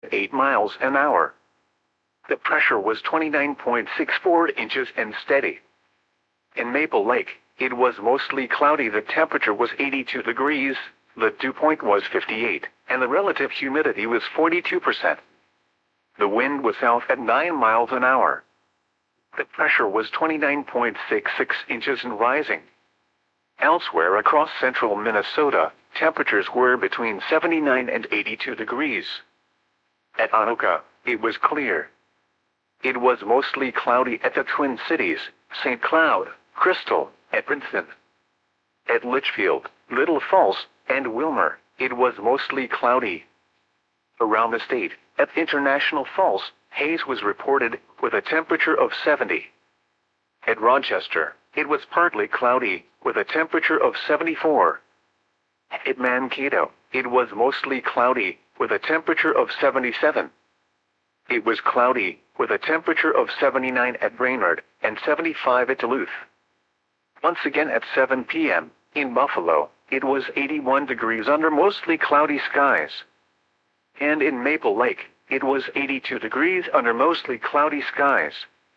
at 8 miles an hour. The pressure was 29.64 inches and steady. In Maple Lake, it was mostly cloudy. The temperature was 82 degrees, the dew point was 58, and the relative humidity was 42%. The wind was south at 9 miles an hour. The pressure was 29.66 inches and rising. Elsewhere across central Minnesota, temperatures were between 79 and 82 degrees. At Anoka, it was clear. It was mostly cloudy at the Twin Cities, St. Cloud, Crystal, Edmonton. At Litchfield, Little Falls, and Wilmer, it was mostly cloudy. Around the state, at International Falls, haze was reported, with a temperature of 70. At Rochester, it was partly cloudy, with a temperature of 74. At Mankato, it was mostly cloudy, with a temperature of 77. It was cloudy, with a temperature of 79 at Brainerd, and 75 at Duluth. Once again at 7 p.m., in Buffalo, it was 81 degrees under mostly cloudy skies. And in Maple Lake, it was 82 degrees under mostly cloudy skies.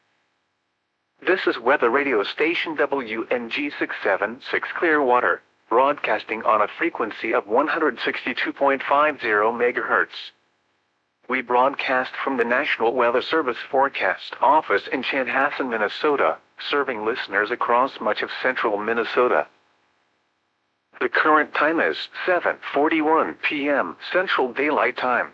This is weather radio station WNG 676 Clearwater, broadcasting on a frequency of 162.50 MHz. We broadcast from the National Weather Service Forecast Office in Chanhassen, Minnesota, serving listeners across much of central Minnesota. The current time is 7:41 p.m. Central Daylight Time.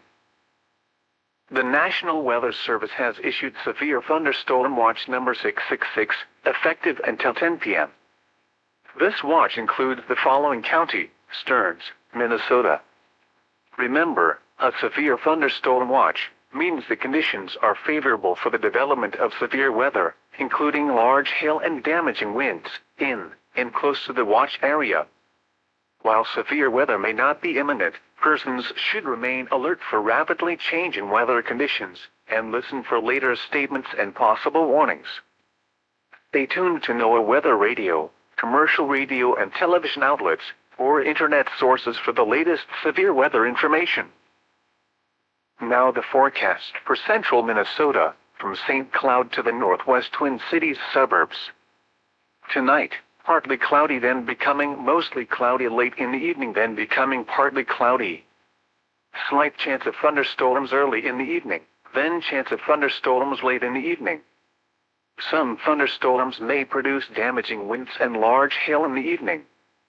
The National Weather Service has issued Severe Thunderstorm Watch number 666, effective until 10 p.m. This watch includes the following county: Stearns, Minnesota. Remember, a severe thunderstorm watch means the conditions are favorable for the development of severe weather, including large hail and damaging winds, in and close to the watch area. While severe weather may not be imminent, persons should remain alert for rapidly changing weather conditions, and listen for later statements and possible warnings. Stay tuned to NOAA Weather Radio, commercial radio and television outlets, or internet sources for the latest severe weather information. Now the forecast for central Minnesota, from St. Cloud to the northwest Twin Cities suburbs. Tonight, partly cloudy, then becoming mostly cloudy late in the evening, then becoming partly cloudy. Slight chance of thunderstorms early in the evening, then chance of thunderstorms late in the evening. Some thunderstorms may produce damaging winds and large hail in the evening.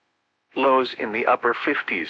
Lows in the upper 50s.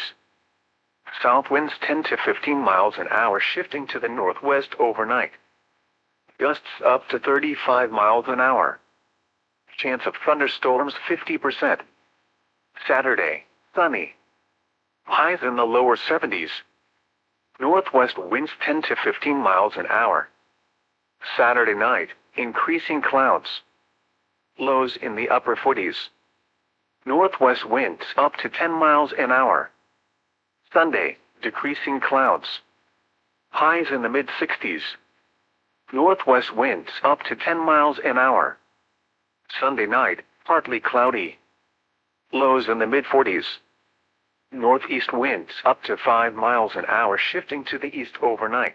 South winds 10 to 15 miles an hour, shifting to the northwest overnight. Gusts up to 35 miles an hour. Chance of thunderstorms 50%. Saturday, sunny. Highs in the lower 70s. Northwest winds 10 to 15 miles an hour. Saturday night, increasing clouds. Lows in the upper 40s. Northwest winds up to 10 miles an hour. Sunday, decreasing clouds. Highs in the mid-60s. Northwest winds up to 10 miles an hour. Sunday night, partly cloudy. Lows in the mid-40s. Northeast winds up to 5 miles an hour, shifting to the east overnight.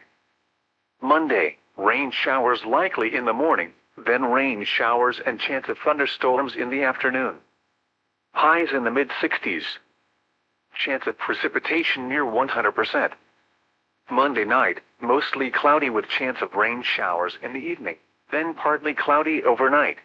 Monday, rain showers likely in the morning, then rain showers and chance of thunderstorms in the afternoon. Highs in the mid-60s. Chance of precipitation near 100%. Monday night, mostly cloudy with chance of rain showers in the evening, then partly cloudy overnight.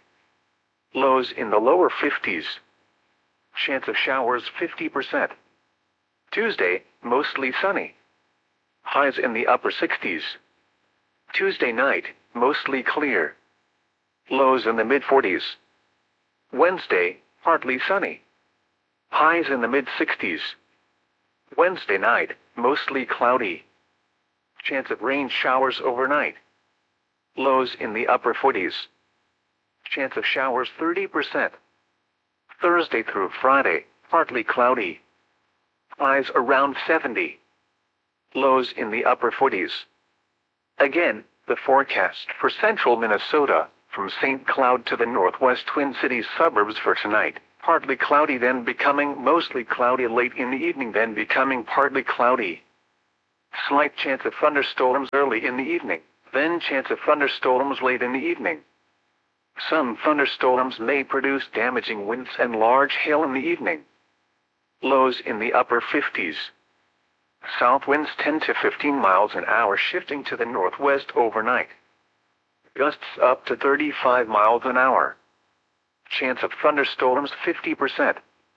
Lows in the lower 50s. Chance of showers 50%. Tuesday, mostly sunny. Highs in the upper 60s. Tuesday night, mostly clear. Lows in the mid-40s. Wednesday, partly sunny. Highs in the mid-60s. Wednesday night, mostly cloudy. Chance of rain showers overnight. Lows in the upper 40s. Chance of showers 30%. Thursday through Friday, partly cloudy. Highs around 70. Lows in the upper 40s. Again, the forecast for central Minnesota, from St. Cloud to the northwest Twin Cities suburbs for tonight. Partly cloudy, then becoming mostly cloudy late in the evening, then becoming partly cloudy. Slight chance of thunderstorms early in the evening, then chance of thunderstorms late in the evening. Some thunderstorms may produce damaging winds and large hail in the evening. Lows in the upper 50s. South winds 10 to 15 miles an hour shifting to the northwest overnight. Gusts up to 35 miles an hour. Chance of thunderstorms 50%.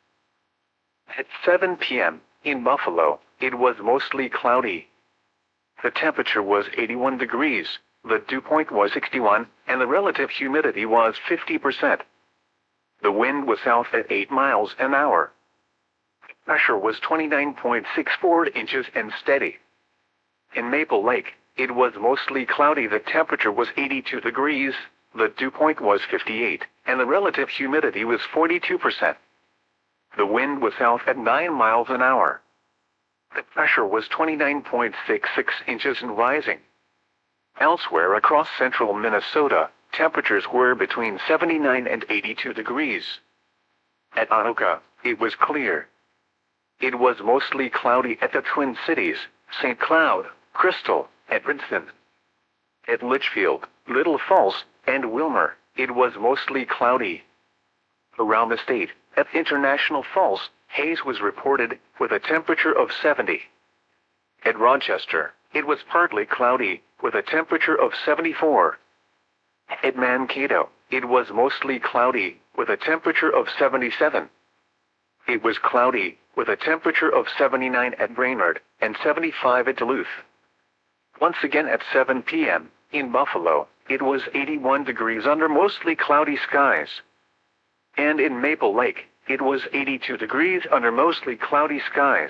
At 7 p.m. in Buffalo, it was mostly cloudy. The temperature was 81 degrees, the dew point was 61, and the relative humidity was 50%. The wind was south at 8 miles an hour. Pressure was 29.64 inches and steady. In Maple Lake, it was mostly cloudy. The temperature was 82 degrees, the dew point was 58, and the relative humidity was 42%. The wind was south at 9 miles an hour. The pressure was 29.66 inches and rising. Elsewhere across central Minnesota, temperatures were between 79 and 82 degrees. At Anoka, it was clear. It was mostly cloudy at the Twin Cities, St. Cloud, Crystal, Edmonton. At Litchfield, Little Falls, and Wilmer, it was mostly cloudy. Around the state, at International Falls, haze was reported, with a temperature of 70. At Rochester, it was partly cloudy, with a temperature of 74. At Mankato, it was mostly cloudy, with a temperature of 77. It was cloudy, with a temperature of 79 at Brainerd, and 75 at Duluth. Once again at 7 p.m., in Buffalo, it was 81 degrees under mostly cloudy skies. And in Maple Lake, it was 82 degrees under mostly cloudy skies.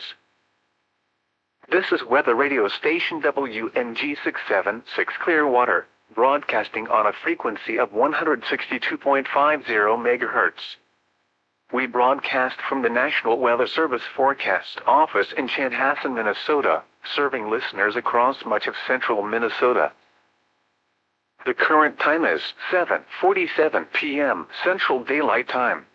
This is weather radio station WNG 676 Clearwater, broadcasting on a frequency of 162.50 MHz. We broadcast from the National Weather Service Forecast Office in Chanhassen, Minnesota, serving listeners across much of central Minnesota. The current time is 7:47 p.m. Central Daylight Time.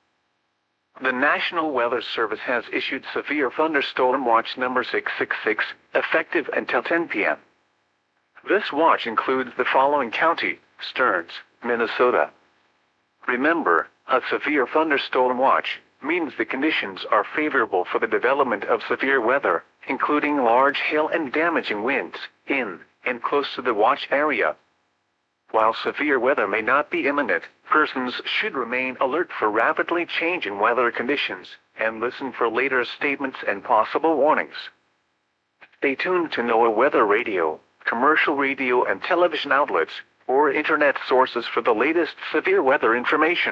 The National Weather Service has issued Severe Thunderstorm Watch number 666, effective until 10 p.m. This watch includes the following county: Stearns, Minnesota. Remember, a severe thunderstorm watch means the conditions are favorable for the development of severe weather, including large hail and damaging winds, in and close to the watch area. While severe weather may not be imminent, persons should remain alert for rapidly changing weather conditions and listen for later statements and possible warnings. Stay tuned to NOAA Weather Radio, commercial radio and television outlets, or internet sources for the latest severe weather information.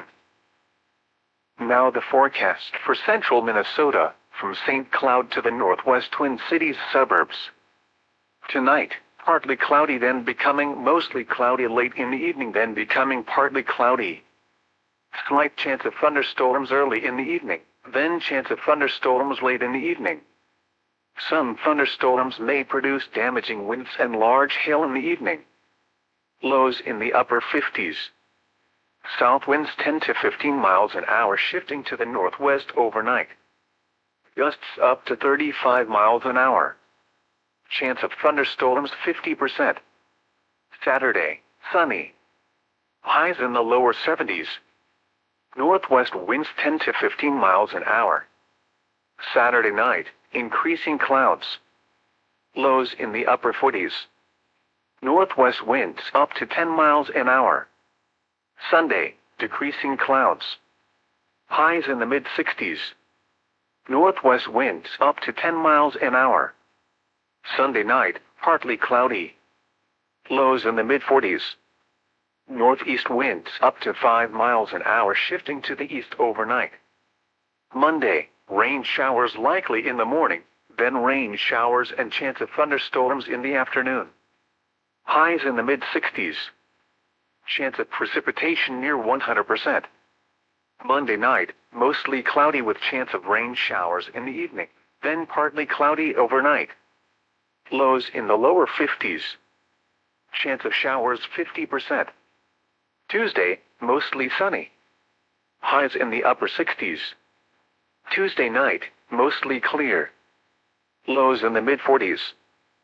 Now the forecast for central Minnesota, from St. Cloud to the northwest Twin Cities suburbs. Tonight, partly cloudy, then becoming mostly cloudy late in the evening, then becoming partly cloudy. Slight chance of thunderstorms early in the evening, then chance of thunderstorms late in the evening. Some thunderstorms may produce damaging winds and large hail in the evening. Lows in the upper 50s. South winds 10 to 15 miles an hour shifting to the northwest overnight. Gusts up to 35 miles an hour. Chance of thunderstorms 50%. Saturday, sunny. Highs in the lower 70s. Northwest winds 10 to 15 miles an hour. Saturday night, increasing clouds. Lows in the upper 40s. Northwest winds up to 10 miles an hour. Sunday, decreasing clouds. Highs in the mid-60s. Northwest winds up to 10 miles an hour. Sunday night, partly cloudy. Lows in the mid-40s. Northeast winds up to 5 miles an hour shifting to the east overnight. Monday, rain showers likely in the morning, then rain showers and chance of thunderstorms in the afternoon. Highs in the mid-60s. Chance of precipitation near 100%. Monday night, mostly cloudy with chance of rain showers in the evening, then partly cloudy overnight. Lows in the lower 50s. Chance of showers 50%. Tuesday, mostly sunny. Highs in the upper 60s. Tuesday night, mostly clear. Lows in the mid-40s.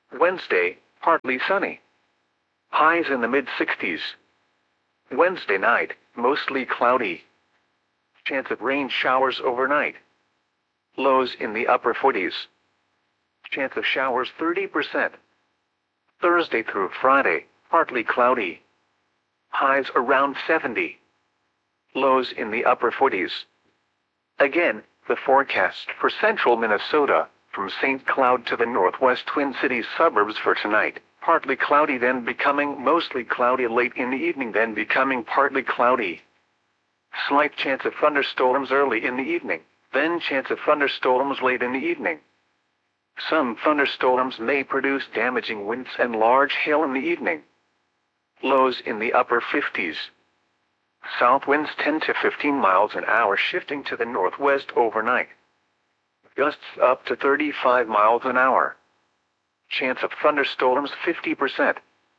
Wednesday, partly sunny. Highs in the mid-60s. Wednesday night, mostly cloudy. Chance of rain showers overnight. Lows in the upper 40s. Chance of showers 30%. Thursday through Friday, partly cloudy. Highs around 70. Lows in the upper 40s. Again, the forecast for central Minnesota, from St. Cloud to the northwest Twin Cities suburbs for tonight. Partly cloudy, then becoming mostly cloudy late in the evening, then becoming partly cloudy. Slight chance of thunderstorms early in the evening, then chance of thunderstorms late in the evening. Some thunderstorms may produce damaging winds and large hail in the evening. Lows in the upper 50s. South winds 10 to 15 miles an hour shifting to the northwest overnight. Gusts up to 35 miles an hour. Chance of thunderstorms 50%.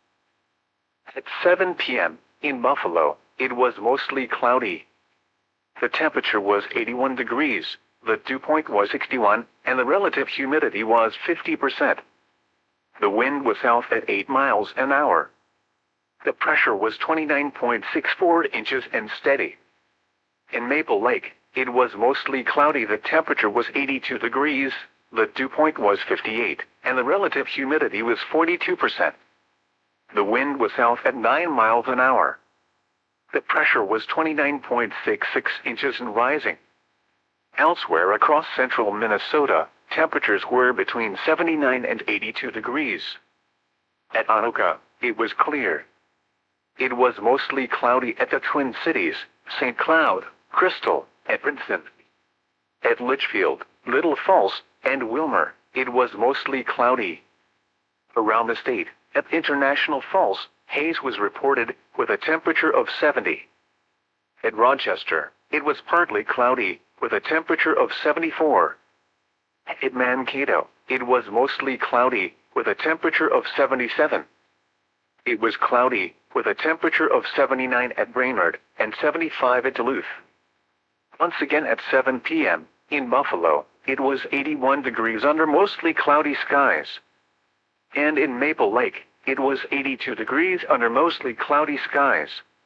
At 7 p.m., in Buffalo, it was mostly cloudy. The temperature was 81 degrees, the dew point was 61, and the relative humidity was 50%. The wind was south at 8 miles an hour. The pressure was 29.64 inches and steady. In Maple Lake, it was mostly cloudy. The temperature was 82 degrees, the dew point was 58, and the relative humidity was 42%. The wind was south at 9 miles an hour. The pressure was 29.66 inches and rising. Elsewhere across central Minnesota, temperatures were between 79 and 82 degrees. At Anoka, it was clear. It was mostly cloudy at the Twin Cities, St. Cloud, Crystal, Edmonton. At Litchfield, Little Falls, and Wilmer, it was mostly cloudy. Around the state, at International Falls, haze was reported, with a temperature of 70. At Rochester, it was partly cloudy, with a temperature of 74. At Mankato, it was mostly cloudy, with a temperature of 77. It was cloudy, with a temperature of 79 at Brainerd, and 75 at Duluth. Once again at 7 p.m., in Buffalo, it was 81 degrees under mostly cloudy skies. And in Maple Lake, it was 82 degrees under mostly cloudy skies.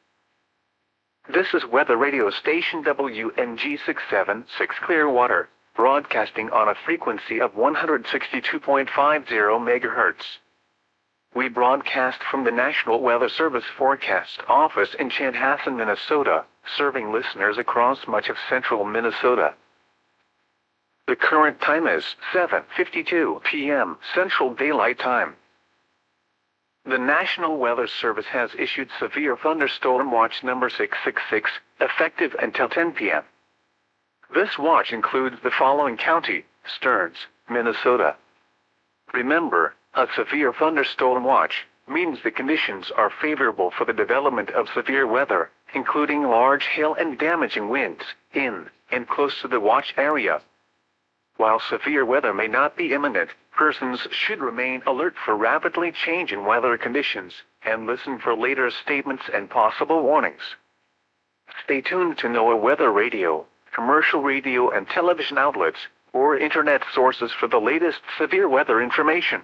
This is weather radio station WMG 676 Clearwater, broadcasting on a frequency of 162.50 MHz. We broadcast from the National Weather Service Forecast Office in Chanhassen, Minnesota, serving listeners across much of central Minnesota. The current time is 7:52 p.m. Central Daylight Time. The National Weather Service has issued Severe Thunderstorm Watch number 666, effective until 10 p.m. This watch includes the following county: Stearns, Minnesota. Remember, a severe thunderstorm watch means the conditions are favorable for the development of severe weather, including large hail and damaging winds, in and close to the watch area. While severe weather may not be imminent, persons should remain alert for rapidly changing weather conditions and listen for later statements and possible warnings. Stay tuned to NOAA Weather Radio, commercial radio and television outlets, or internet sources for the latest severe weather information.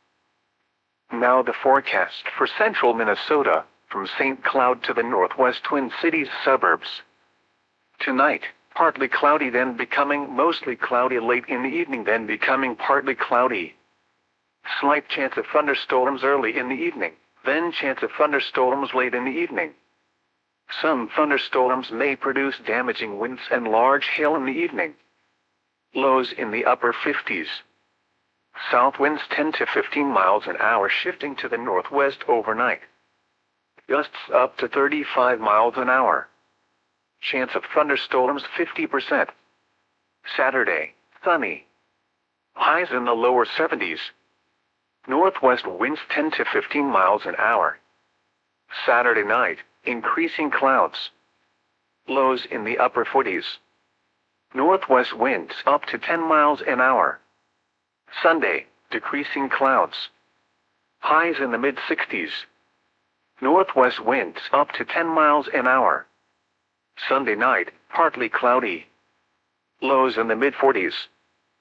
Now the forecast for central Minnesota, from St. Cloud to the northwest Twin Cities suburbs. Tonight, partly cloudy, then becoming mostly cloudy late in the evening, then becoming partly cloudy. Slight chance of thunderstorms early in the evening, then chance of thunderstorms late in the evening. Some thunderstorms may produce damaging winds and large hail in the evening. Lows in the upper 50s. South winds 10 to 15 miles an hour shifting to the northwest overnight. Gusts up to 35 miles an hour. Chance of thunderstorms 50%. Saturday, sunny. Highs in the lower 70s. Northwest winds 10 to 15 miles an hour. Saturday night, increasing clouds. Lows in the upper 40s. Northwest winds up to 10 miles an hour. Sunday, decreasing clouds. Highs in the mid-60s. Northwest winds up to 10 miles an hour. Sunday night, partly cloudy. Lows in the mid-40s.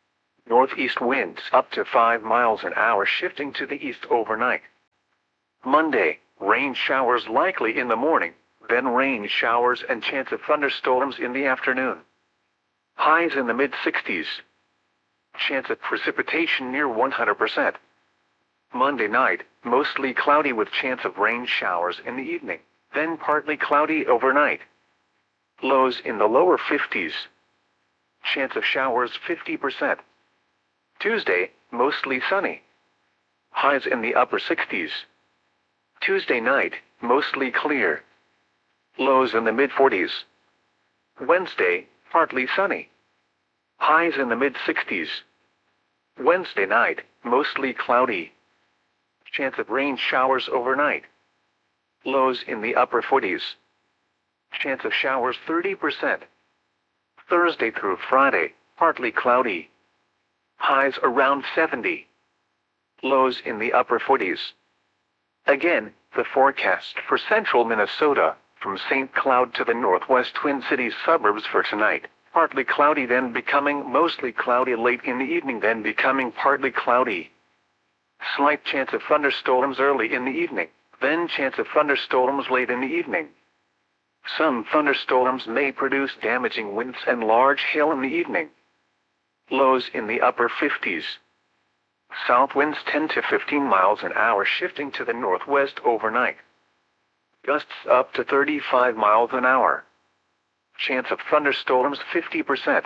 Northeast winds up to 5 miles an hour shifting to the east overnight. Monday, rain showers likely in the morning, then rain showers and chance of thunderstorms in the afternoon. Highs in the mid-60s. Chance of precipitation near 100%. Monday night, mostly cloudy with chance of rain showers in the evening, then partly cloudy overnight. Lows in the lower 50s. Chance of showers 50%. Tuesday, mostly sunny. Highs in the upper 60s. Tuesday night, mostly clear. Lows in the mid-40s. Wednesday, partly sunny. Highs in the mid-60s. Wednesday night, mostly cloudy. Chance of rain showers overnight. Lows in the upper 40s. Chance of showers 30%. Thursday through Friday, partly cloudy. Highs around 70. Lows in the upper 40s. Again, the forecast for central Minnesota, from St. Cloud to the northwest Twin Cities suburbs for tonight. Partly cloudy then becoming mostly cloudy late in the evening then becoming partly cloudy. Slight chance of thunderstorms early in the evening, then chance of thunderstorms late in the evening. Some thunderstorms may produce damaging winds and large hail in the evening. Lows in the upper 50s. South winds 10 to 15 miles an hour shifting to the northwest overnight. Gusts up to 35 miles an hour. Chance of thunderstorms 50%.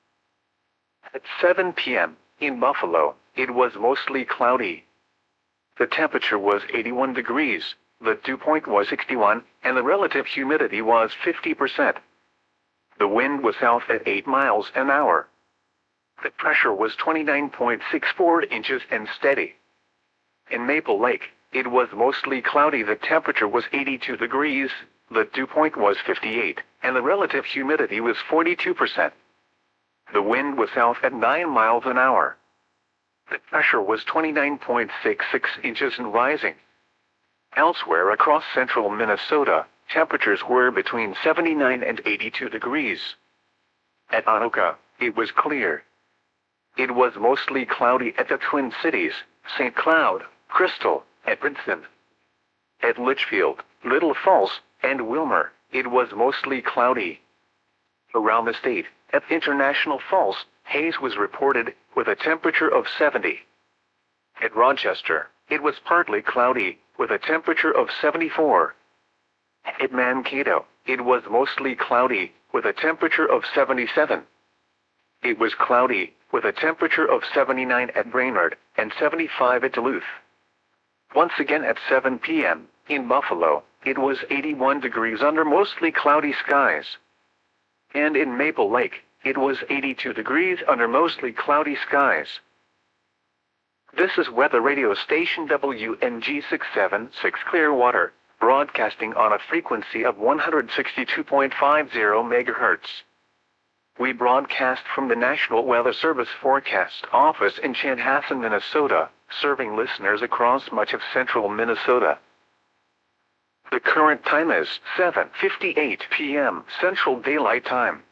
At 7 p.m., in Buffalo, it was mostly cloudy. The temperature was 81 degrees, the dew point was 61, and the relative humidity was 50%. The wind was south at 8 miles an hour. The pressure was 29.64 inches and steady. In Maple Lake, it was mostly cloudy. The temperature was 82 degrees, the dew point was 58, and the relative humidity was 42%. The wind was south at 9 miles an hour. The pressure was 29.66 inches and rising. Elsewhere across central Minnesota, temperatures were between 79 and 82 degrees. At Anoka, it was clear. It was mostly cloudy at the Twin Cities, St. Cloud, Crystal, Edmonton. At Litchfield, Little Falls, and Wilmer, it was mostly cloudy. Around the state, at International Falls, haze was reported, with a temperature of 70. At Rochester, it was partly cloudy, with a temperature of 74. At Mankato, it was mostly cloudy, with a temperature of 77. It was cloudy, with a temperature of 79 at Brainerd, and 75 at Duluth. Once again at 7 p.m., in Buffalo, it was 81 degrees under mostly cloudy skies. And in Maple Lake, it was 82 degrees under mostly cloudy skies. This is weather radio station WNG 676 Clearwater, broadcasting on a frequency of 162.50 MHz. We broadcast from the National Weather Service Forecast Office in Chanhassen, Minnesota, serving listeners across much of central Minnesota. The current time is 7:58 p.m. Central Daylight Time.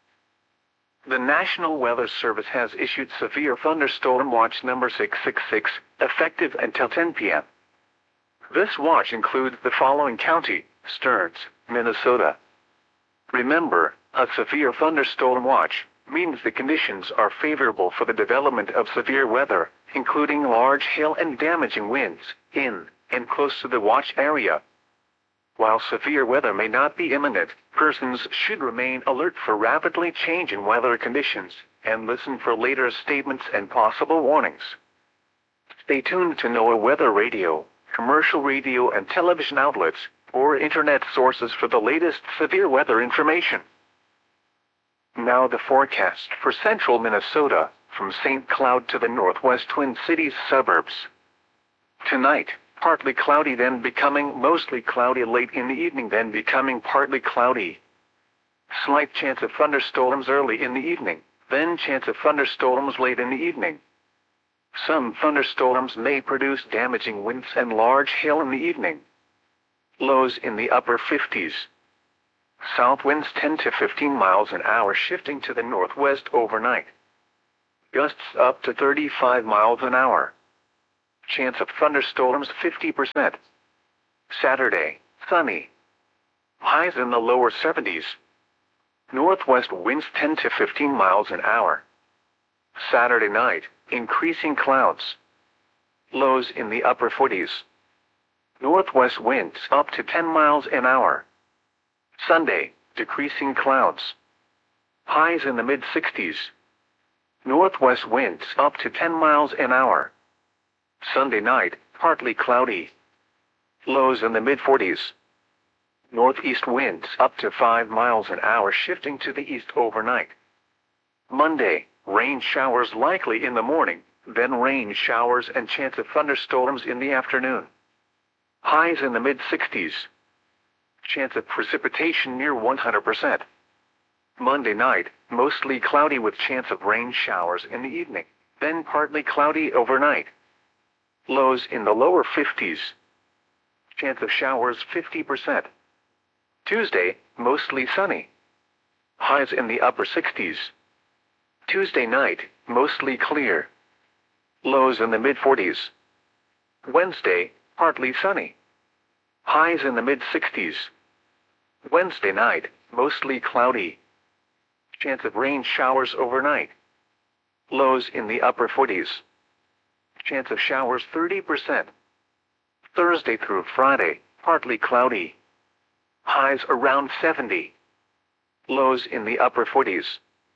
The National Weather Service has issued Severe Thunderstorm Watch number 666, effective until 10 p.m. This watch includes the following county: Stearns, Minnesota. Remember, a severe thunderstorm watch means the conditions are favorable for the development of severe weather, including large hail and damaging winds, in and close to the watch area. While severe weather may not be imminent, persons should remain alert for rapidly changing weather conditions, and listen for later statements and possible warnings. Stay tuned to NOAA Weather Radio, commercial radio and television outlets, or internet sources for the latest severe weather information. Now the forecast for central Minnesota, from St. Cloud to the northwest Twin Cities suburbs. Tonight, partly cloudy then becoming mostly cloudy late in the evening then becoming partly cloudy. Slight chance of thunderstorms early in the evening, then chance of thunderstorms late in the evening. Some thunderstorms may produce damaging winds and large hail in the evening. Lows in the upper 50s. South winds 10 to 15 miles an hour shifting to the northwest overnight. Gusts up to 35 miles an hour. Chance of thunderstorms 50%. Saturday, sunny. Highs in the lower 70s. Northwest winds 10 to 15 miles an hour. Saturday night, increasing clouds. Lows in the upper 40s. Northwest winds up to 10 miles an hour. Sunday, decreasing clouds. Highs in the mid-60s. Northwest winds up to 10 miles an hour. Sunday night, partly cloudy. Lows in the mid-40s. Northeast winds up to 5 miles an hour shifting to the east overnight. Monday, rain showers likely in the morning, then rain showers and chance of thunderstorms in the afternoon. Highs in the mid-60s. Chance of precipitation near 100%. Monday night, mostly cloudy with chance of rain showers in the evening, then partly cloudy overnight. Lows in the lower 50s. Chance of showers 50%. Tuesday, mostly sunny. Highs in the upper 60s. Tuesday night, mostly clear. Lows in the mid-40s. Wednesday, partly sunny. Highs in the mid-60s. Wednesday night, mostly cloudy. Chance of rain showers overnight. Lows in the upper 40s. Chance of showers 30%. Thursday through Friday, partly cloudy. Highs around 70. Lows in the upper 40s.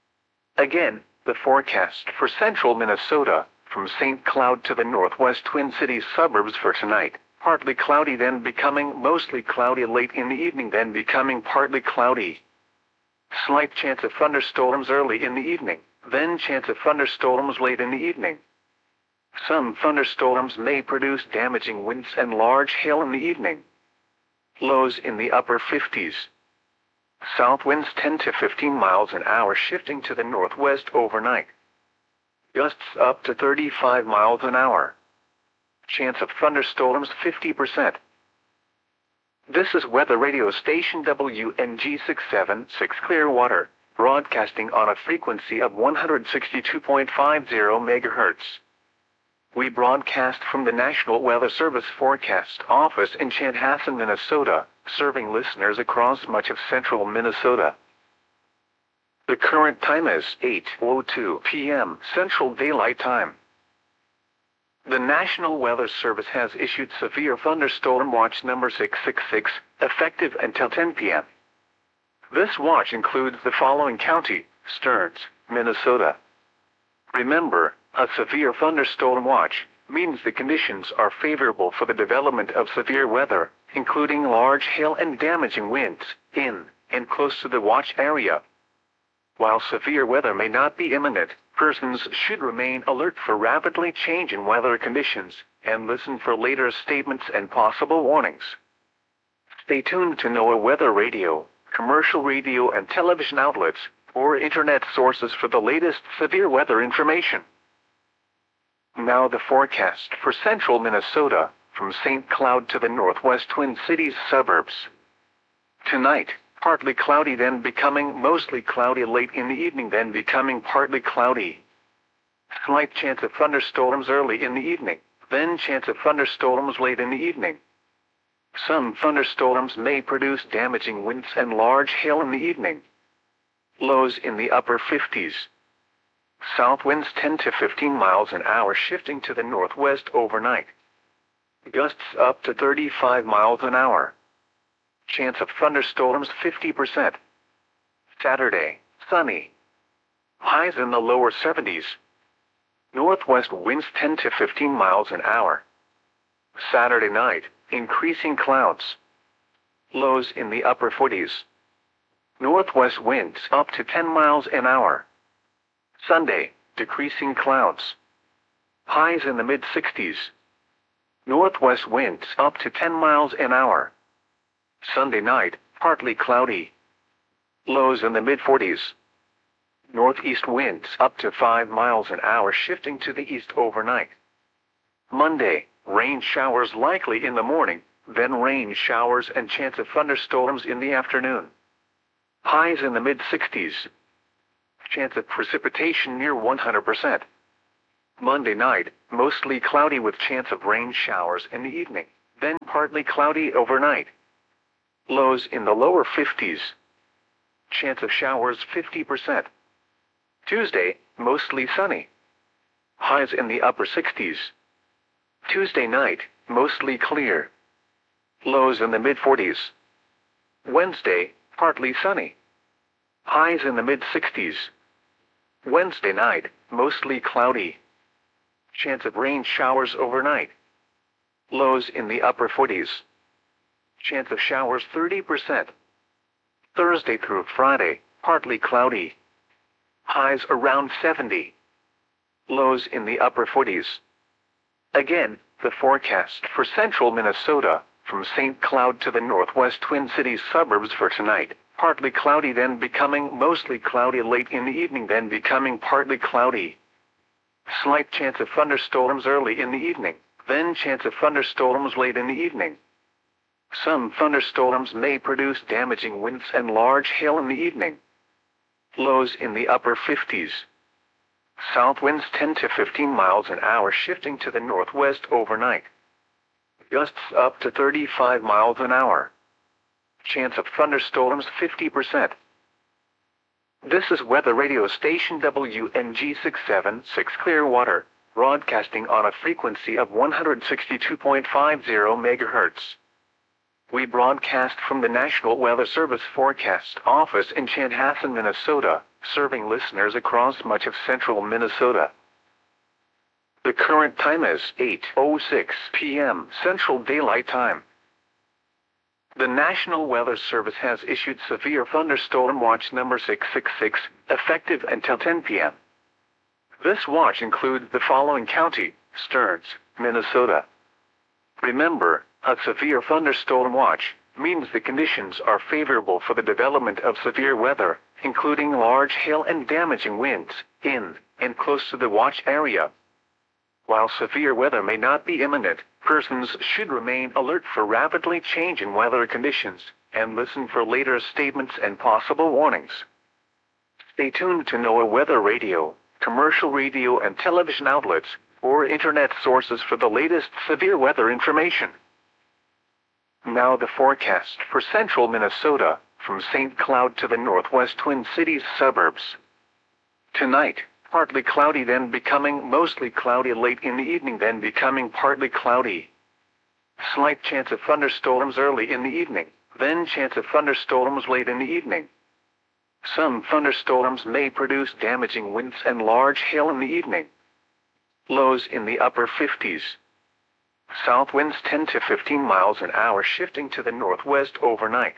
Again, the forecast for central Minnesota, from St. Cloud to the northwest Twin Cities suburbs for tonight. Partly cloudy, then becoming mostly cloudy late in the evening, then becoming partly cloudy. Slight chance of thunderstorms early in the evening, then chance of thunderstorms late in the evening. Some thunderstorms may produce damaging winds and large hail in the evening. Lows in the upper 50s. South winds 10 to 15 miles an hour shifting to the northwest overnight. Gusts up to 35 miles an hour. Chance of thunderstorms 50%. This is weather radio station WNG 676 Clearwater, broadcasting on a frequency of 162.50 MHz. We broadcast from the National Weather Service Forecast Office in Chanhassen, Minnesota, serving listeners across much of central Minnesota. The current time is 8:02 p.m. Central Daylight Time. The National Weather Service has issued Severe Thunderstorm Watch number 666, effective until 10 p.m. This watch includes the following county: Stearns, Minnesota. Remember, a severe thunderstorm watch means the conditions are favorable for the development of severe weather, including large hail and damaging winds, in and close to the watch area. While severe weather may not be imminent, persons should remain alert for rapidly changing weather conditions, and listen for later statements and possible warnings. Stay tuned to NOAA Weather Radio, commercial radio and television outlets, or internet sources for the latest severe weather information. Now the forecast for central Minnesota, from St. Cloud to the northwest Twin Cities suburbs. Tonight, partly cloudy, then becoming mostly cloudy late in the evening, then becoming partly cloudy. Slight chance of thunderstorms early in the evening, then chance of thunderstorms late in the evening. Some thunderstorms may produce damaging winds and large hail in the evening. Lows in the upper 50s. South winds 10 to 15 miles an hour shifting to the northwest overnight. Gusts up to 35 miles an hour. Chance of thunderstorms 50%. Saturday, sunny. Highs in the lower 70s. Northwest winds 10 to 15 miles an hour. Saturday night, increasing clouds. Lows in the upper 40s. Northwest winds up to 10 miles an hour. Sunday, decreasing clouds. Highs in the mid-60s. Northwest winds up to 10 miles an hour. Sunday night, partly cloudy. Lows in the mid-40s. Northeast winds up to 5 miles an hour shifting to the east overnight. Monday, rain showers likely in the morning, then rain showers and chance of thunderstorms in the afternoon. Highs in the mid-60s. Chance of precipitation near 100%. Monday night, mostly cloudy with chance of rain showers in the evening, then partly cloudy overnight. Lows in the lower 50s. Chance of showers 50%. Tuesday, mostly sunny. Highs in the upper 60s. Tuesday night, mostly clear. Lows in the mid-40s. Wednesday, partly sunny. Highs in the mid-60s. Wednesday night, mostly cloudy. Chance of rain showers overnight. Lows in the upper 40s. Chance of showers 30%. Thursday through Friday, partly cloudy. Highs around 70. Lows in the upper 40s. Again, the forecast for central Minnesota, from St. Cloud to the northwest Twin Cities suburbs for tonight. Partly cloudy, then becoming mostly cloudy late in the evening, then becoming partly cloudy. Slight chance of thunderstorms early in the evening, then chance of thunderstorms late in the evening. Some thunderstorms may produce damaging winds and large hail in the evening. Lows in the upper 50s. South winds 10 to 15 miles an hour shifting to the northwest overnight. Gusts up to 35 miles an hour. Chance of thunderstorms 50%. This is Weather Radio Station WNG 676 Clearwater, broadcasting on a frequency of 162.50 MHz. We broadcast from the National Weather Service Forecast Office in Chanhassen, Minnesota, serving listeners across much of central Minnesota. The current time is 8:06 p.m. Central Daylight Time. The National Weather Service has issued Severe Thunderstorm Watch number 666, effective until 10 p.m. This watch includes the following county: Stearns, Minnesota. Remember, a severe thunderstorm watch means the conditions are favorable for the development of severe weather, including large hail and damaging winds, in and close to the watch area. While severe weather may not be imminent, persons should remain alert for rapidly changing weather conditions, and listen for later statements and possible warnings. Stay tuned to NOAA Weather Radio, commercial radio and television outlets, or internet sources for the latest severe weather information. Now the forecast for central Minnesota, from St. Cloud to the northwest Twin Cities suburbs. Tonight, partly cloudy, then becoming mostly cloudy late in the evening, then becoming partly cloudy. Slight chance of thunderstorms early in the evening, then chance of thunderstorms late in the evening. Some thunderstorms may produce damaging winds and large hail in the evening. Lows in the upper 50s. South winds 10 to 15 miles an hour shifting to the northwest overnight.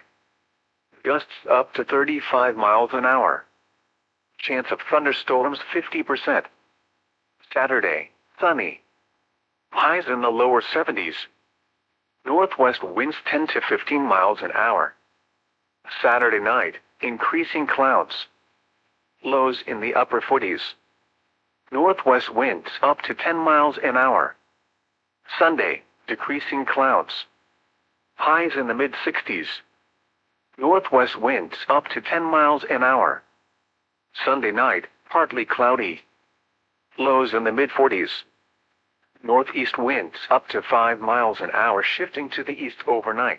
Gusts up to 35 miles an hour. Chance of thunderstorms 50%. Saturday, sunny. Highs in the lower 70s. Northwest winds 10 to 15 miles an hour. Saturday night, increasing clouds. Lows in the upper 40s. Northwest winds up to 10 miles an hour. Sunday, decreasing clouds. Highs in the mid-60s. Northwest winds up to 10 miles an hour. Sunday night, partly cloudy. Lows in the mid-40s. Northeast winds up to 5 miles an hour shifting to the east overnight.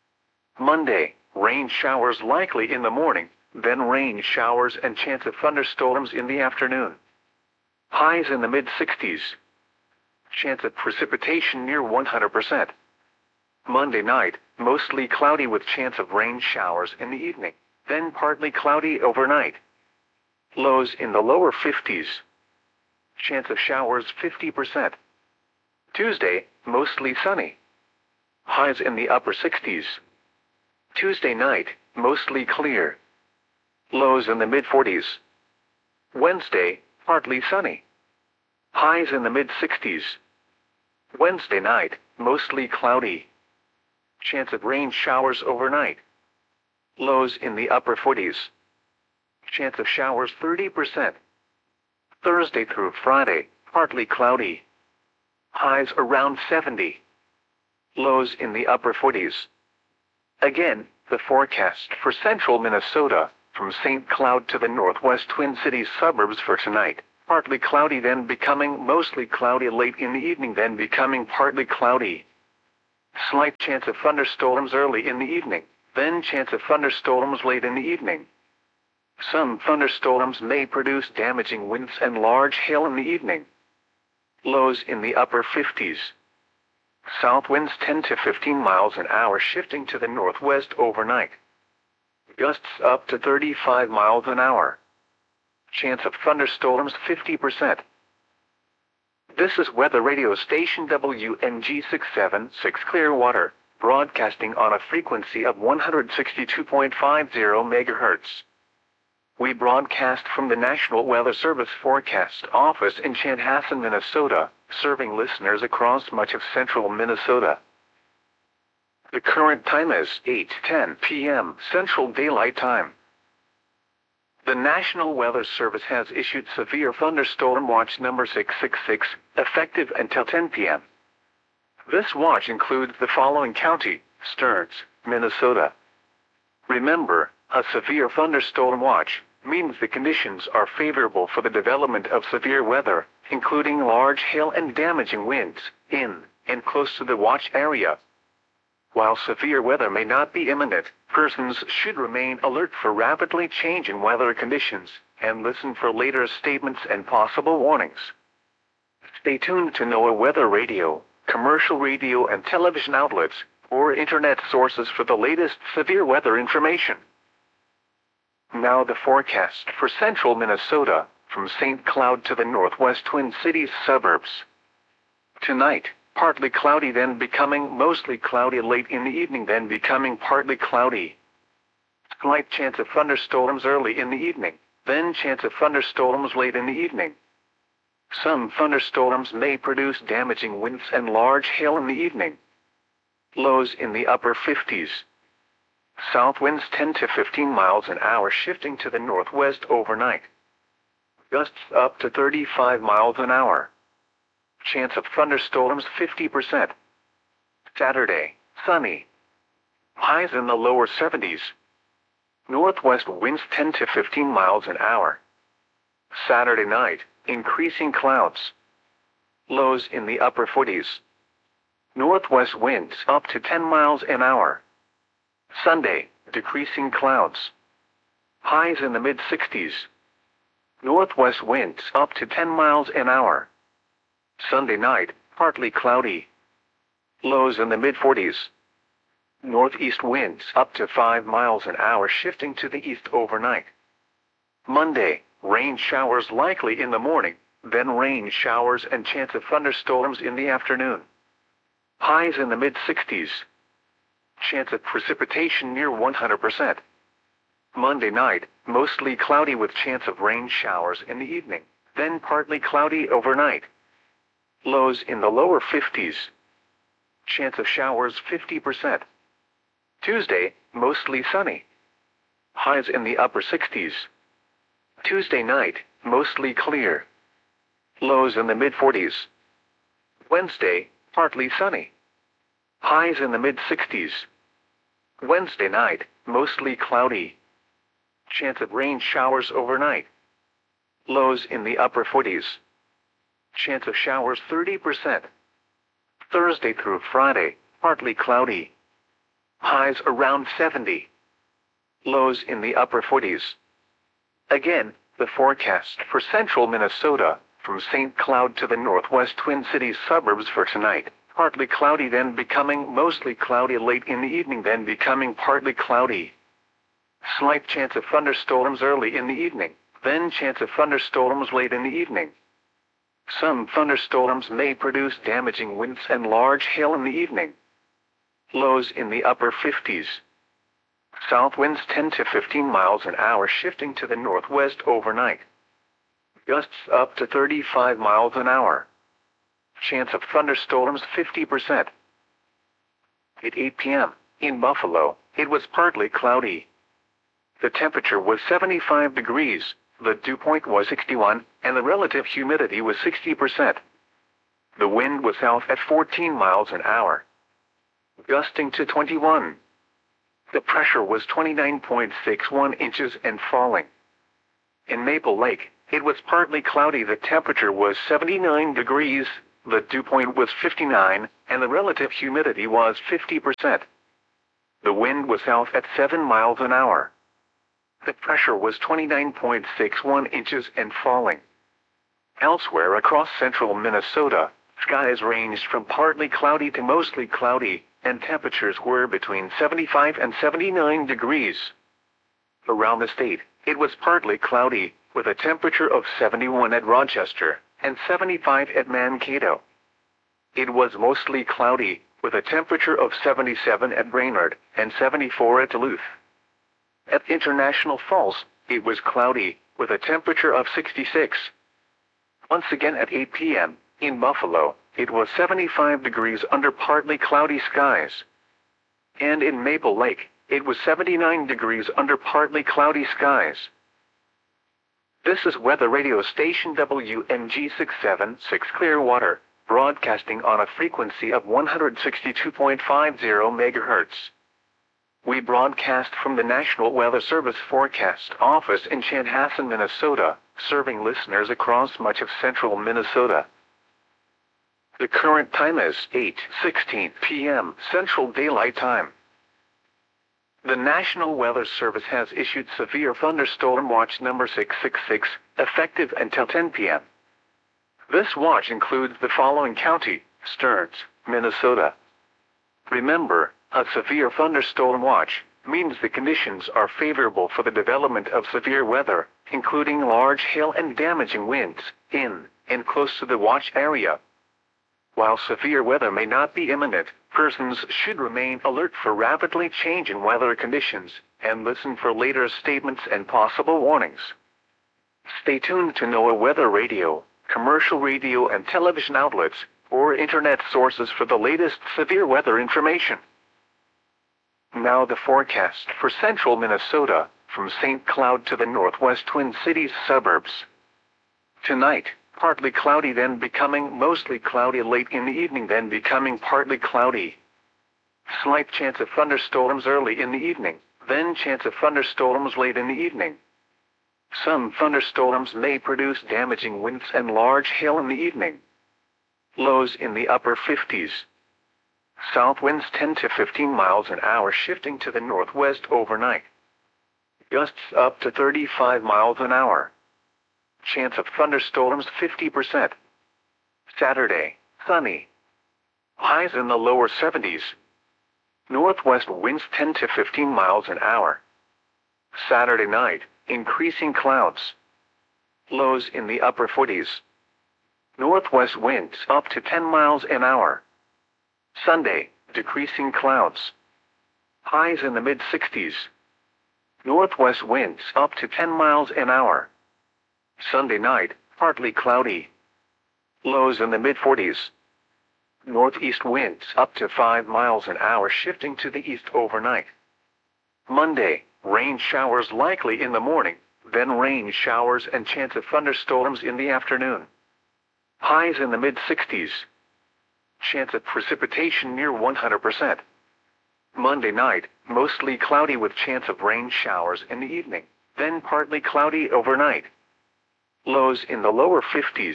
Monday, rain showers likely in the morning, then rain showers and chance of thunderstorms in the afternoon. Highs in the mid-60s. Chance of precipitation near 100%. Monday night, mostly cloudy with chance of rain showers in the evening, then partly cloudy overnight. Lows in the lower 50s. Chance of showers 50%. Tuesday, mostly sunny. Highs in the upper 60s. Tuesday night, mostly clear. Lows in the mid-40s. Wednesday, partly sunny. Highs in the mid-60s. Wednesday night, mostly cloudy. Chance of rain showers overnight. Lows in the upper 40s. Chance of showers 30%. Thursday through Friday, partly cloudy. Highs around 70. Lows in the upper 40s. Again, the forecast for central Minnesota, from St. Cloud to the northwest Twin Cities suburbs for tonight. Partly cloudy, then becoming mostly cloudy late in the evening, then becoming partly cloudy. Slight chance of thunderstorms early in the evening, then chance of thunderstorms late in the evening. Some thunderstorms may produce damaging winds and large hail in the evening. Lows in the upper 50s. South winds 10 to 15 miles an hour, shifting to the northwest overnight. Gusts up to 35 miles an hour. Chance of thunderstorms 50%. This is Weather Radio Station WMG 676 Clearwater, broadcasting on a frequency of 162.50 MHz. We broadcast from the National Weather Service Forecast Office in Chanhassen, Minnesota, serving listeners across much of central Minnesota. The current time is 8:10 p.m. Central Daylight Time. The National Weather Service has issued Severe Thunderstorm Watch number 666, effective until 10 p.m. This watch includes the following county: Stearns, Minnesota. Remember, a severe thunderstorm watch means the conditions are favorable for the development of severe weather, including large hail and damaging winds, in and close to the watch area. While severe weather may not be imminent, persons should remain alert for rapidly changing weather conditions, and listen for later statements and possible warnings. Stay tuned to NOAA Weather Radio, commercial radio and television outlets, or internet sources for the latest severe weather information. Now the forecast for central Minnesota, from St. Cloud to the northwest Twin Cities suburbs. Tonight, partly cloudy, then becoming mostly cloudy late in the evening, then becoming partly cloudy. Slight chance of thunderstorms early in the evening, then chance of thunderstorms late in the evening. Some thunderstorms may produce damaging winds and large hail in the evening. Lows in the upper 50s. South winds 10 to 15 miles an hour, shifting to the northwest overnight. Gusts up to 35 miles an hour. Chance of thunderstorms 50%. Saturday, sunny. Highs in the lower 70s. Northwest winds 10 to 15 miles an hour. Saturday night, increasing clouds. Lows in the upper 40s. Northwest winds up to 10 miles an hour. Sunday, decreasing clouds. Highs in the mid-60s. Northwest winds up to 10 miles an hour. Sunday night, partly cloudy. Lows in the mid-40s. Northeast winds up to 5 miles an hour, shifting to the east overnight. Monday, rain showers likely in the morning, then rain showers and chance of thunderstorms in the afternoon. Highs in the mid-60s. Chance of precipitation near 100%. Monday night, mostly cloudy with chance of rain showers in the evening, then partly cloudy overnight. Lows in the lower 50s. Chance of showers 50%. Tuesday, mostly sunny. Highs in the upper 60s. Tuesday night, mostly clear. Lows in the mid-40s. Wednesday, partly sunny. Highs in the mid-60s. Wednesday night, mostly cloudy. Chance of rain showers overnight. Lows in the upper 40s. Chance of showers 30%. Thursday through Friday, partly cloudy. Highs around 70. Lows in the upper 40s. Again, the forecast for central Minnesota, from St. Cloud to the northwest Twin Cities suburbs for tonight. Partly cloudy, then becoming mostly cloudy late in the evening, then becoming partly cloudy. Slight chance of thunderstorms early in the evening, then chance of thunderstorms late in the evening. Some thunderstorms may produce damaging winds and large hail in the evening. Lows in the upper 50s. South winds 10 to 15 miles an hour, shifting to the northwest overnight. Gusts up to 35 miles an hour. Chance of thunderstorms 50%. At 8 p.m., in Buffalo, it was partly cloudy. The temperature was 75 degrees, the dew point was 61, and the relative humidity was 60%. The wind was south at 14 miles an hour, gusting to 21. The pressure was 29.61 inches and falling. In Maple Lake, it was partly cloudy. The temperature was 79 degrees, the dew point was 59, and the relative humidity was 50%. The wind was south at 7 miles an hour. The pressure was 29.61 inches and falling. Elsewhere across central Minnesota, skies ranged from partly cloudy to mostly cloudy, and temperatures were between 75 and 79 degrees. Around the state, it was partly cloudy, with a temperature of 71 at Rochester and 75 at Mankato. It was mostly cloudy, with a temperature of 77 at Brainerd and 74 at Duluth. At International Falls, it was cloudy, with a temperature of 66. Once again at 8 p.m., in Buffalo, it was 75 degrees under partly cloudy skies. And in Maple Lake, it was 79 degrees under partly cloudy skies. This is weather radio station WMG 676 Clearwater, broadcasting on a frequency of 162.50 MHz. We broadcast from the National Weather Service Forecast Office in Chanhassen, Minnesota, serving listeners across much of central Minnesota. The current time is 8:16 p.m. Central Daylight Time. The National Weather Service has issued Severe Thunderstorm Watch number 666, effective until 10 p.m. This watch includes the following county: Stearns, Minnesota. Remember, a severe thunderstorm watch means the conditions are favorable for the development of severe weather, including large hail and damaging winds, in and close to the watch area. While severe weather may not be imminent, persons should remain alert for rapidly changing weather conditions and listen for later statements and possible warnings. Stay tuned to NOAA Weather Radio, commercial radio and television outlets, or internet sources for the latest severe weather information. Now the forecast for central Minnesota, from St. Cloud to the northwest Twin Cities suburbs. Tonight, partly cloudy, then becoming mostly cloudy late in the evening, then becoming partly cloudy. Slight chance of thunderstorms early in the evening, then chance of thunderstorms late in the evening. Some thunderstorms may produce damaging winds and large hail in the evening. Lows in the upper 50s. South winds 10 to 15 miles an hour, shifting to the northwest overnight. Gusts up to 35 miles an hour. Chance of thunderstorms 50%. Saturday, sunny. Highs in the lower 70s. Northwest winds 10 to 15 miles an hour. Saturday night, increasing clouds. Lows in the upper 40s. Northwest winds up to 10 miles an hour. Sunday, decreasing clouds. Highs in the mid-60s. Northwest winds up to 10 miles an hour. Sunday night, partly cloudy. Lows in the mid-40s. Northeast winds up to 5 miles an hour, shifting to the east overnight. Monday, rain showers likely in the morning, then rain showers and chance of thunderstorms in the afternoon. Highs in the mid-60s. Chance of precipitation near 100%. Monday night, mostly cloudy with chance of rain showers in the evening, then partly cloudy overnight. Lows in the lower 50s.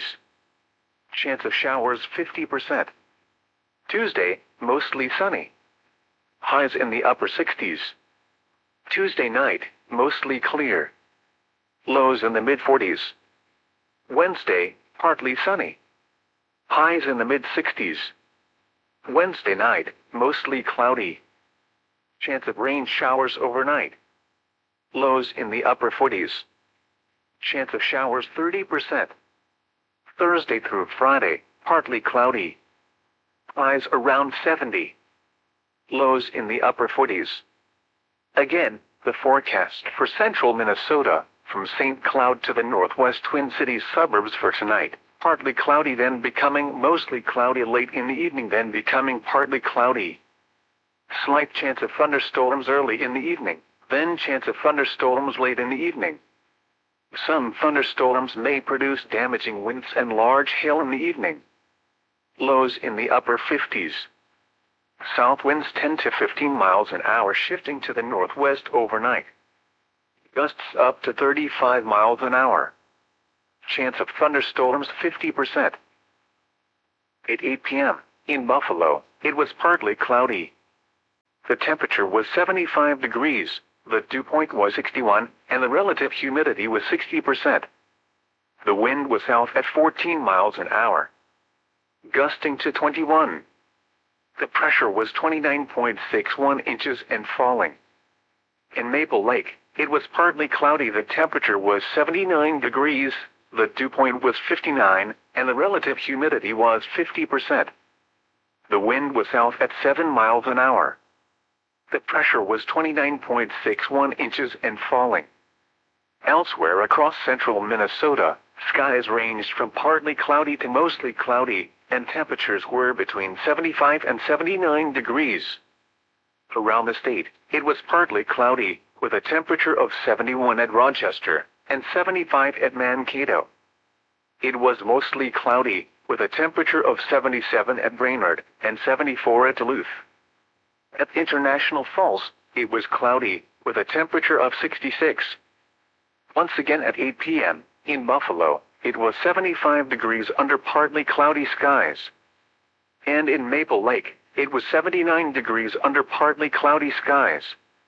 Chance of showers 50%. Tuesday, mostly sunny. Highs in the upper 60s. Tuesday night, mostly clear. Lows in the mid-40s. Wednesday, partly sunny. Highs in the mid-60s. Wednesday night, mostly cloudy. Chance of rain showers overnight. Lows in the upper 40s. Chance of showers 30%. Thursday through Friday, partly cloudy. Highs around 70. Lows in the upper 40s. Again, the forecast for central Minnesota, from St. Cloud to the northwest Twin Cities suburbs for tonight. Partly cloudy, then becoming mostly cloudy late in the evening, then becoming partly cloudy. Slight chance of thunderstorms early in the evening, then chance of thunderstorms late in the evening. Some thunderstorms may produce damaging winds and large hail in the evening. Lows in the upper 50s. South winds 10 to 15 miles an hour shifting to the northwest overnight. Gusts up to 35 miles an hour. Chance of thunderstorms 50%. At 8 p.m., in Buffalo, it was partly cloudy. The temperature was 75 degrees, the dew point was 61, and the relative humidity was 60%. The wind was south at 14 miles an hour, gusting to 21. The pressure was 29.61 inches and falling. In Maple Lake, it was partly cloudy. The temperature was 79 degrees, the dew point was 59, and the relative humidity was 50%. The wind was south at 7 miles an hour. The pressure was 29.61 inches and falling. Elsewhere across central Minnesota, skies ranged from partly cloudy to mostly cloudy, and temperatures were between 75 and 79 degrees. Around the state, it was partly cloudy, with a temperature of 71 at Rochester and 75 at Mankato. It was mostly cloudy, with a temperature of 77 at Brainerd and 74 at Duluth. At International Falls, it was cloudy, with a temperature of 66. Once again at 8 p.m., in Buffalo, it was 75 degrees under partly cloudy skies. And in Maple Lake, it was 79 degrees under partly cloudy skies.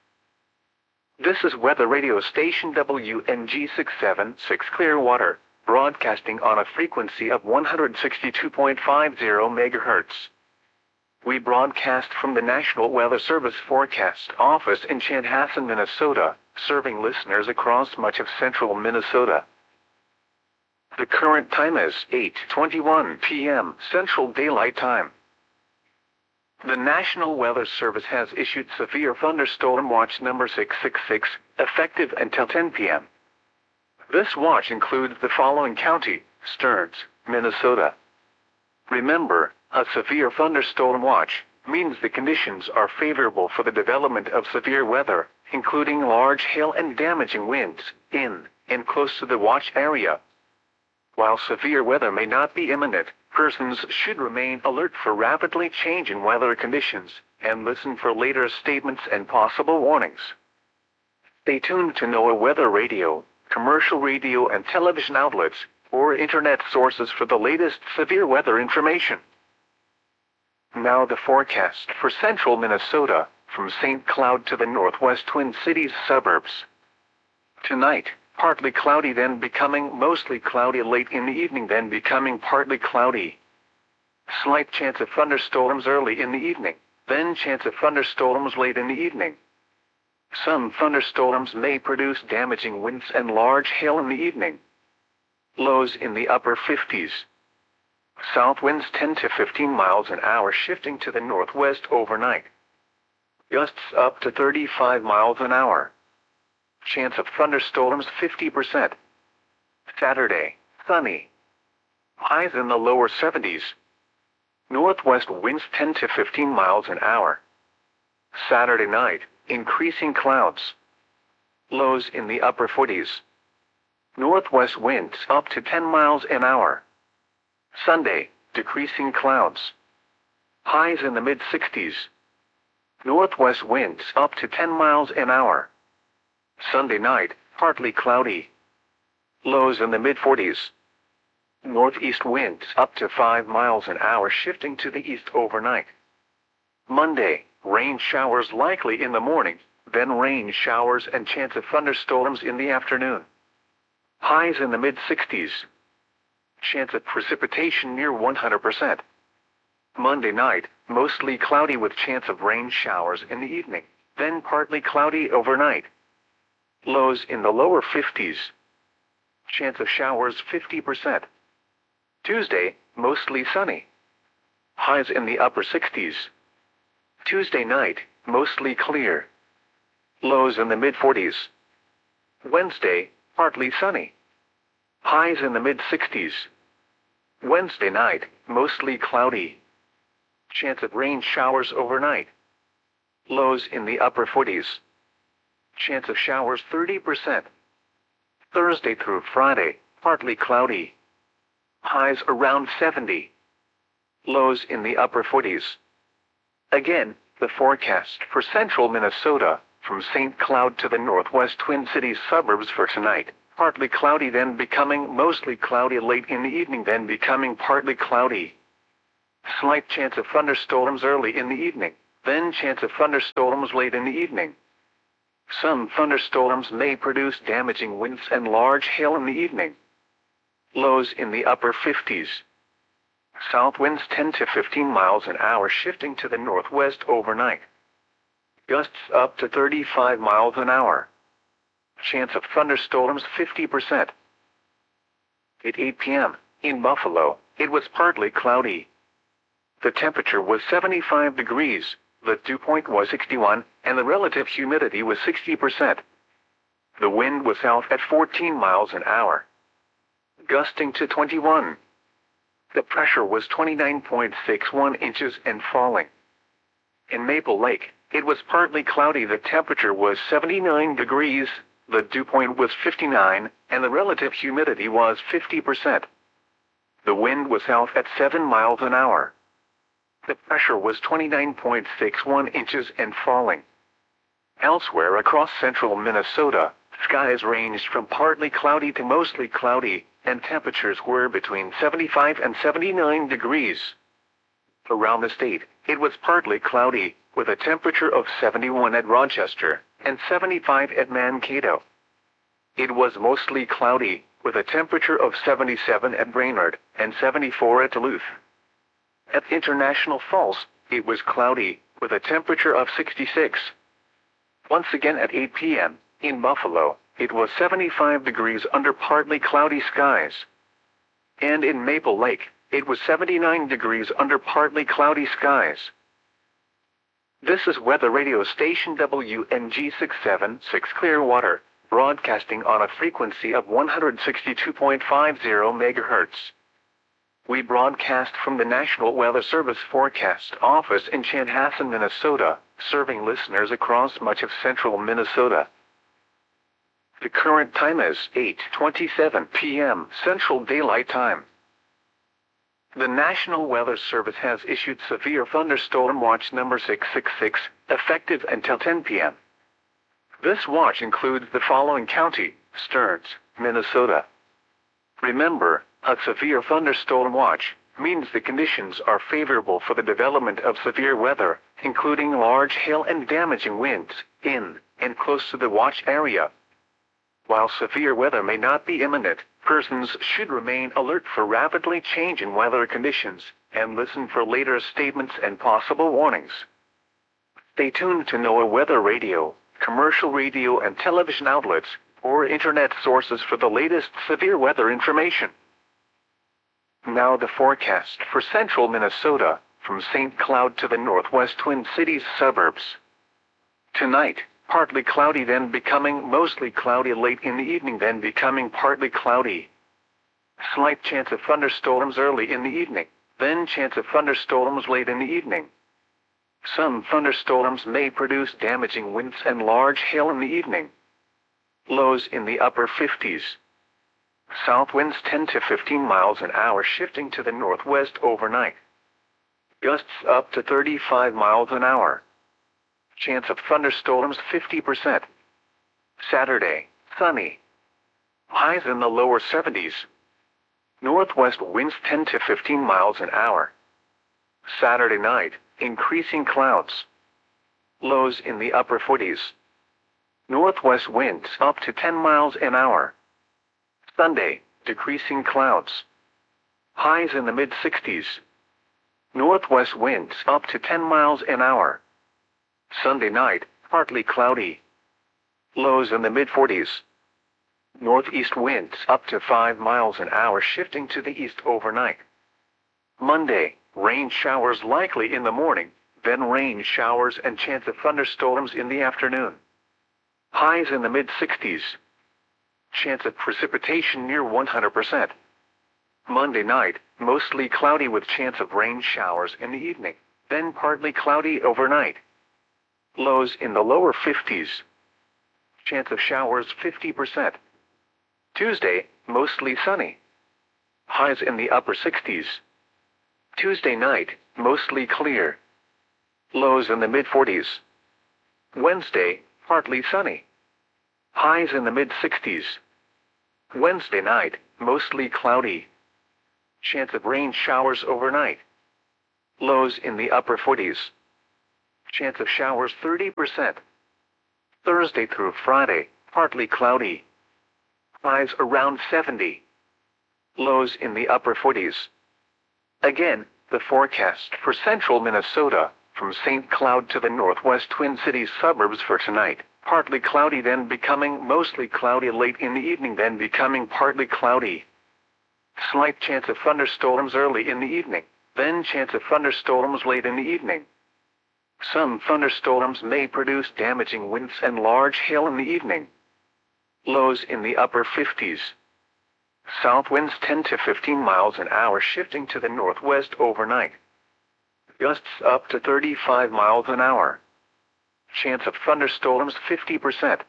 This is weather radio station WNG 676 Clearwater, broadcasting on a frequency of 162.50 MHz. We broadcast from the National Weather Service Forecast Office in Chanhassen, Minnesota, serving listeners across much of central Minnesota. The current time is 8:21 p.m. Central Daylight Time. The National Weather Service has issued Severe Thunderstorm Watch number 666, effective until 10 p.m. This watch includes the following county: Stearns, Minnesota. Remember, a severe thunderstorm watch means the conditions are favorable for the development of severe weather, including large hail and damaging winds, in and close to the watch area. While severe weather may not be imminent, persons should remain alert for rapidly changing weather conditions and listen for later statements and possible warnings. Stay tuned to NOAA Weather Radio, commercial radio and television outlets, or internet sources for the latest severe weather information. Now the forecast for central Minnesota, from St. Cloud to the northwest Twin Cities suburbs. Tonight, partly cloudy, then becoming mostly cloudy late in the evening, then becoming partly cloudy. Slight chance of thunderstorms early in the evening, then chance of thunderstorms late in the evening. Some thunderstorms may produce damaging winds and large hail in the evening. Lows in the upper 50s. South winds 10 to 15 miles an hour shifting to the northwest overnight. Gusts up to 35 miles an hour. Chance of thunderstorms 50%. Saturday, sunny. Highs in the lower 70s. Northwest winds 10 to 15 miles an hour. Saturday night, increasing clouds. Lows in the upper 40s. Northwest winds up to 10 miles an hour. Sunday, decreasing clouds. Highs in the mid-60s. Northwest winds up to 10 miles an hour. Sunday night, partly cloudy. Lows in the mid-40s. Northeast winds up to 5 miles an hour shifting to the east overnight. Monday, rain showers likely in the morning, then rain showers and chance of thunderstorms in the afternoon. Highs in the mid-60s. Chance of precipitation near 100%. Monday night, mostly cloudy with chance of rain showers in the evening, then partly cloudy overnight. Lows in the lower 50s. Chance of showers 50%. Tuesday, mostly sunny. Highs in the upper 60s. Tuesday night, mostly clear. Lows in the mid-40s. Wednesday, partly sunny. Highs in the mid-60s. Wednesday night, mostly cloudy. Chance of rain showers overnight. Lows in the upper 40s. Chance of showers 30%. Thursday through Friday, partly cloudy. Highs around 70. Lows in the upper 40s. Again, the forecast for central Minnesota, from St. Cloud to the northwest Twin Cities suburbs for tonight. Partly cloudy, then becoming mostly cloudy late in the evening, then becoming partly cloudy. Slight chance of thunderstorms early in the evening, then chance of thunderstorms late in the evening. Some thunderstorms may produce damaging winds and large hail in the evening. Lows in the upper 50s. South winds 10 to 15 miles an hour shifting to the northwest overnight. Gusts up to 35 miles an hour. Chance of thunderstorms 50%. At 8 p.m., in Buffalo, it was partly cloudy. The temperature was 75 degrees, the dew point was 61, and the relative humidity was 60%. The wind was south at 14 miles an hour, gusting to 21. The pressure was 29.61 inches and falling. In Maple Lake, it was partly cloudy. The temperature was 79 degrees, the dew point was 59, and the relative humidity was 50%. The wind was south at 7 miles an hour. The pressure was 29.61 inches and falling. Elsewhere across central Minnesota, skies ranged from partly cloudy to mostly cloudy, and temperatures were between 75 and 79 degrees. Around the state, it was partly cloudy, with a temperature of 71 at Rochester and 75 at Mankato. It was mostly cloudy, with a temperature of 77 at Brainerd and 74 at Duluth. At International Falls, it was cloudy, with a temperature of 66. Once again at 8 p.m., in Buffalo, it was 75 degrees under partly cloudy skies. And in Maple Lake, it was 79 degrees under partly cloudy skies. This is weather radio station WNG 676 Clearwater, broadcasting on a frequency of 162.50 MHz. We broadcast from the National Weather Service Forecast Office in Chanhassen, Minnesota, serving listeners across much of central Minnesota. The current time is 8:27 p.m. Central Daylight Time. The National Weather Service has issued Severe Thunderstorm Watch number 666, effective until 10 p.m. This watch includes the following county: Stearns, Minnesota. Remember, a severe thunderstorm watch means the conditions are favorable for the development of severe weather, including large hail and damaging winds, in and close to the watch area. While severe weather may not be imminent, persons should remain alert for rapidly changing weather conditions and listen for later statements and possible warnings. Stay tuned to NOAA Weather Radio, commercial radio and television outlets, or internet sources for the latest severe weather information. Now the forecast for central Minnesota, from St. Cloud to the northwest Twin Cities suburbs. Tonight, partly cloudy, then becoming mostly cloudy late in the evening, then becoming partly cloudy. Slight chance of thunderstorms early in the evening, then chance of thunderstorms late in the evening. Some thunderstorms may produce damaging winds and large hail in the evening. Lows in the upper 50s. South winds 10 to 15 miles an hour shifting to the northwest overnight. Gusts up to 35 miles an hour. Chance of thunderstorms 50%. Saturday, sunny. Highs in the lower 70s. Northwest winds 10 to 15 miles an hour. Saturday night, increasing clouds. Lows in the upper 40s. Northwest winds up to 10 miles an hour. Sunday, decreasing clouds. Highs in the mid-60s. Northwest winds up to 10 miles an hour. Sunday night, partly cloudy. Lows in the mid-40s. Northeast winds up to 5 miles an hour shifting to the east overnight. Monday, rain showers likely in the morning, then rain showers and chance of thunderstorms in the afternoon. Highs in the mid-60s. Chance of precipitation near 100%. Monday night, mostly cloudy with chance of rain showers in the evening, then partly cloudy overnight. Lows in the lower 50s. Chance of showers 50%. Tuesday, mostly sunny. Highs in the upper 60s. Tuesday night, mostly clear. Lows in the mid-40s. Wednesday, partly sunny. Highs in the mid-60s. Wednesday night, mostly cloudy. Chance of rain showers overnight. Lows in the upper 40s. Chance of showers 30%. Thursday through Friday, partly cloudy. Highs around 70. Lows in the upper 40s. Again, the forecast for central Minnesota, from St. Cloud to the northwest Twin Cities suburbs for tonight. Partly cloudy, then becoming mostly cloudy late in the evening, then becoming partly cloudy. Slight chance of thunderstorms early in the evening, then chance of thunderstorms late in the evening. Some thunderstorms may produce damaging winds and large hail in the evening. Lows in the upper 50s. South winds 10 to 15 miles an hour shifting to the northwest overnight. Gusts up to 35 miles an hour. Chance of thunderstorms 50%. At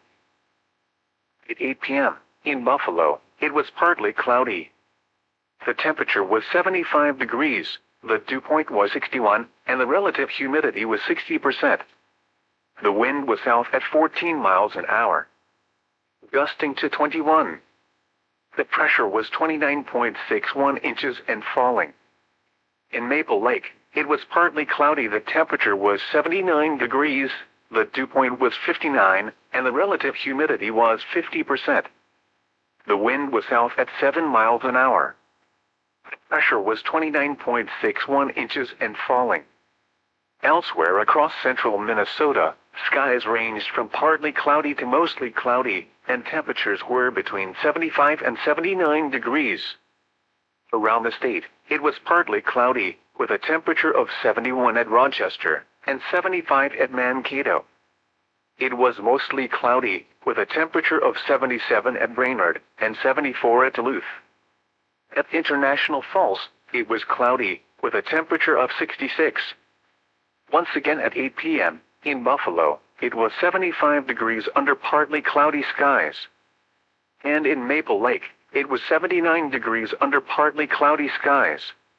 8 p.m., in Buffalo, it was partly cloudy. The temperature was 75 degrees, the dew point was 61, and the relative humidity was 60%. The wind was south at 14 miles an hour, gusting to 21. The pressure was 29.61 inches and falling. In Maple Lake, it was partly cloudy. The temperature was 79 degrees, the dew point was 59, and the relative humidity was 50%. The wind was south at 7 miles an hour. The pressure was 29.61 inches and falling. Elsewhere across central Minnesota, skies ranged from partly cloudy to mostly cloudy, and temperatures were between 75 and 79 degrees. Around the state, it was partly cloudy, with a temperature of 71 at Rochester and 75 at Mankato. It was mostly cloudy, with a temperature of 77 at Brainerd and 74 at Duluth. At International Falls, it was cloudy, with a temperature of 66. Once again at 8 p.m., in Buffalo, it was 75 degrees under partly cloudy skies. And in Maple Lake, it was 79 degrees under partly cloudy skies.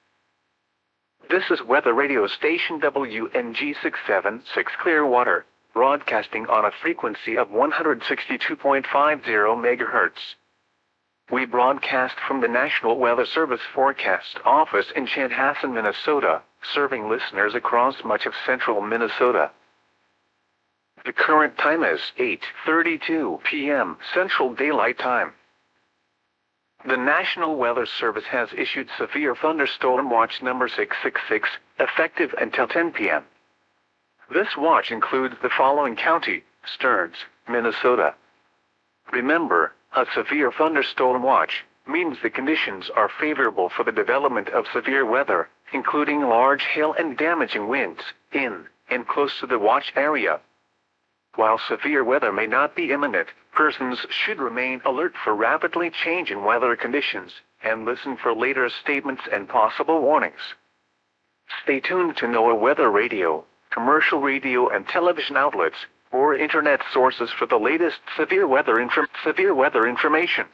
This is weather radio station WNG 676 Clearwater, broadcasting on a frequency of 162.50 MHz. We broadcast from the National Weather Service Forecast Office in Chanhassen, Minnesota, serving listeners across much of central Minnesota. The current time is 8:32 p.m. Central Daylight Time. The National Weather Service has issued Severe Thunderstorm Watch number 666, effective until 10 p.m. This watch includes the following county: Stearns, Minnesota. Remember, a severe thunderstorm watch means the conditions are favorable for the development of severe weather, including large hail and damaging winds, in and close to the watch area. While severe weather may not be imminent, persons should remain alert for rapidly changing weather conditions and listen for later statements and possible warnings. Stay tuned to NOAA Weather Radio, commercial radio and television outlets, or internet sources for the latest severe weather information.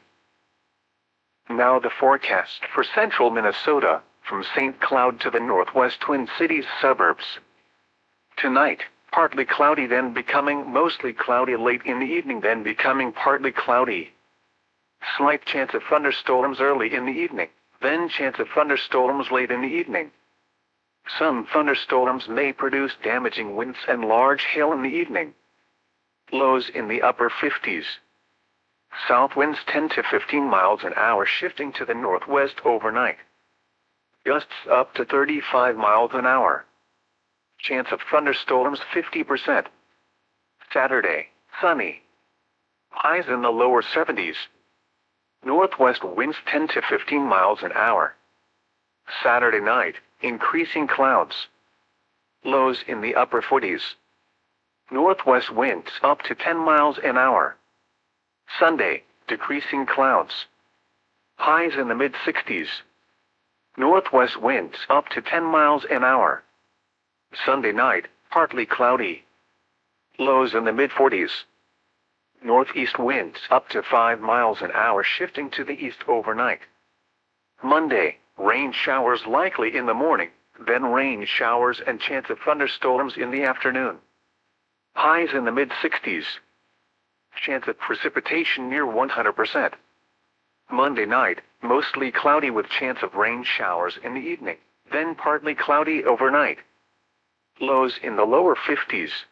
Now the forecast for central Minnesota, from St. Cloud to the northwest Twin Cities suburbs. Tonight, partly cloudy, then becoming mostly cloudy late in the evening, then becoming partly cloudy. Slight chance of thunderstorms early in the evening, then chance of thunderstorms late in the evening. Some thunderstorms may produce damaging winds and large hail in the evening. Lows in the upper 50s. South winds 10 to 15 miles an hour shifting to the northwest overnight. Gusts up to 35 miles an hour. Chance of thunderstorms 50%. Saturday, sunny. Highs in the lower 70s. Northwest winds 10 to 15 miles an hour. Saturday night, increasing clouds. Lows in the upper 40s. Northwest winds up to 10 miles an hour. Sunday, decreasing clouds. Highs in the mid-60s. Northwest winds up to 10 miles an hour. Sunday night, partly cloudy. Lows in the mid-40s. Northeast winds up to 5 miles an hour shifting to the east overnight. Monday, rain showers likely in the morning, then rain showers and chance of thunderstorms in the afternoon. Highs in the mid-60s. Chance of precipitation near 100%. Monday night, mostly cloudy with chance of rain showers in the evening, then partly cloudy overnight. Lows in the lower 50s.